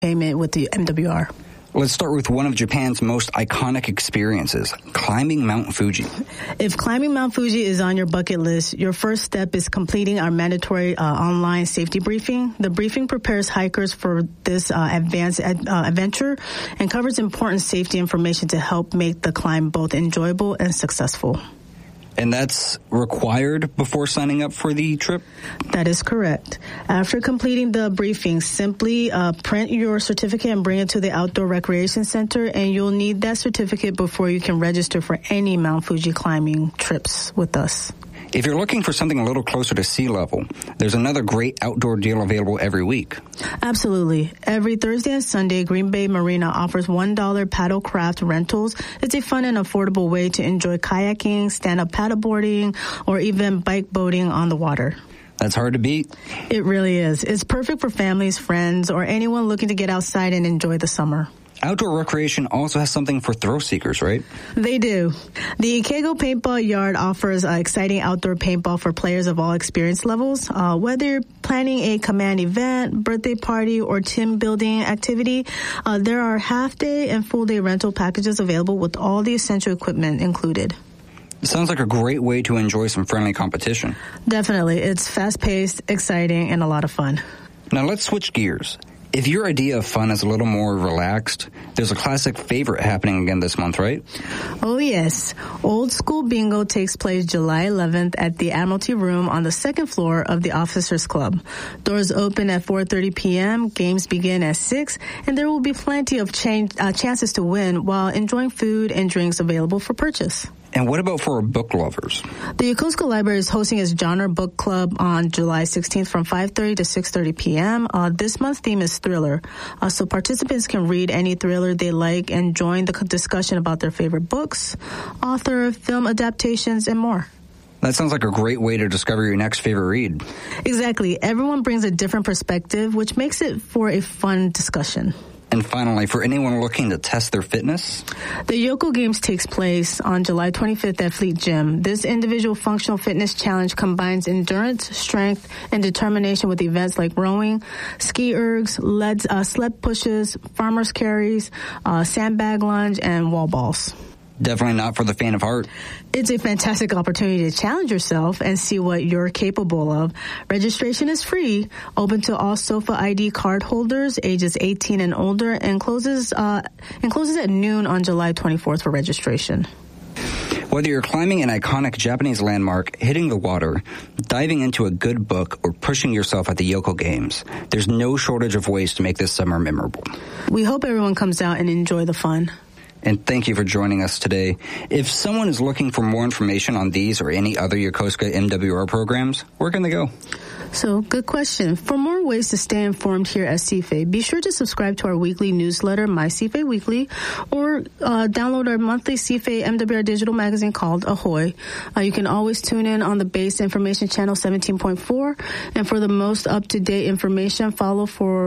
payment with the MWR. Let's start with one of Japan's most iconic experiences, climbing Mount Fuji. If climbing Mount Fuji is on your bucket list, your first step is completing our mandatory online safety briefing. The briefing prepares hikers for this advanced adventure and covers important safety information to help make the climb both enjoyable and successful. And that's required before signing up for the trip? That is correct. After completing the briefing, simply print your certificate and bring it to the Outdoor Recreation Center, and you'll need that certificate before you can register for any Mount Fuji climbing trips with us. If you're looking for something a little closer to sea level, there's another great outdoor deal available every week. Absolutely. Every Thursday and Sunday, Green Bay Marina offers $1 paddlecraft rentals. It's a fun and affordable way to enjoy kayaking, stand-up paddleboarding, or even bike boating on the water. That's hard to beat. It really is. It's perfect for families, friends, or anyone looking to get outside and enjoy the summer. Outdoor recreation also has something for thrill seekers, right? They do. The Ikego Paintball Yard offers exciting outdoor paintball for players of all experience levels. Whether you're planning a command event, birthday party, or team building activity, there are half-day and full-day rental packages available with all the essential equipment included. It sounds like a great way to enjoy some friendly competition. Definitely. It's fast-paced, exciting, and a lot of fun. Now let's switch gears. If your idea of fun is a little more relaxed, there's a classic favorite happening again this month, right? Oh, yes. Old School Bingo takes place July 11th at the Admiralty Room on the second floor of the Officers Club. Doors open at 4:30 p.m., games begin at 6, and there will be plenty of chances to win while enjoying food and drinks available for purchase. And what about for book lovers? The Yokosuka Library is hosting its genre book club on July 16th from 5:30 to 6:30 p.m. This month's theme is thriller. So participants can read any thriller they like and join the discussion about their favorite books, author, film adaptations, and more. That sounds like a great way to discover your next favorite read. Exactly. Everyone brings a different perspective, which makes it for a fun discussion. And finally, for anyone looking to test their fitness? The Yoko Games takes place on July 25th at Fleet Gym. This individual functional fitness challenge combines endurance, strength, and determination with events like rowing, ski ergs, sled pushes, farmer's carries, sandbag lunge, and wall balls. Definitely not for the faint of heart. It's a fantastic opportunity to challenge yourself and see what you're capable of. Registration is free, open to all SOFA ID card holders ages 18 and older, and closes at noon on July 24th for registration. Whether you're climbing an iconic Japanese landmark, hitting the water, diving into a good book, or pushing yourself at the Yoko Games, there's no shortage of ways to make this summer memorable. We hope everyone comes out and enjoy the fun. And thank you for joining us today. If someone is looking for more information on these or any other Yokosuka MWR programs, where can they go? So, good question. For more ways to stay informed here at CFA, be sure to subscribe to our weekly newsletter, My CFA Weekly, or download our monthly CFA MWR digital magazine called Ahoy. You can always tune in on the base information channel 17.4, and for the most up-to-date information, follow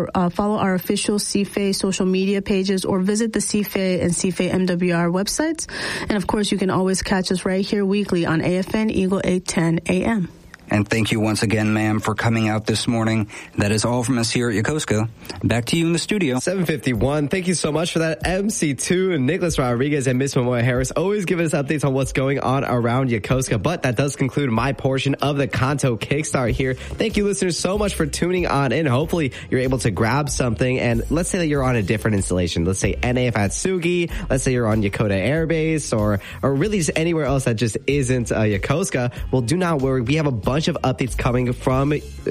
our official CFA social media pages or visit the CFA and CFA MWR websites. And of course, you can always catch us right here weekly on AFN Eagle 810 AM. And thank you once again, ma'am, for coming out this morning. That is all from us here at Yokosuka. Back to you in the studio. 7:51. Thank you so much for that. MC2, Nicholas Rodriguez, and Miss Momoa Harris always give us updates on what's going on around Yokosuka. But that does conclude my portion of the Kanto Kickstart here. Thank you, listeners, so much for tuning on in. Hopefully, you're able to grab something. And let's say that you're on a different installation. Let's say NAF at Sugi. Let's say you're on Yokota Air Base or really just anywhere else that just isn't Yokosuka. Well, do not worry. We have a bunch of updates coming from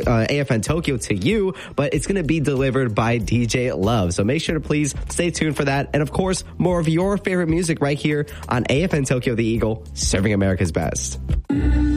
AFN Tokyo to you, but it's going to be delivered by DJ Love. So make sure to please stay tuned for that. And of course, more of your favorite music right here on AFN Tokyo The Eagle, serving America's best.